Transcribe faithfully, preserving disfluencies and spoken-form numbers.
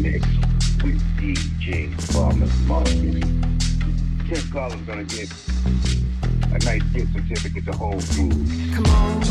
mix with D J Thomas Martin. Ken Collins gonna get a nice gift certificate to hold through. Come on.